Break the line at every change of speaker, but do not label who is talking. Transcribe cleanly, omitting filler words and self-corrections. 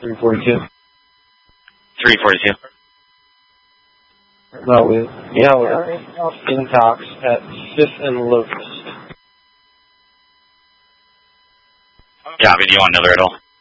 342.
342.
No, we're in talks at 5th and Locust.
Yeah, but do you want another at all?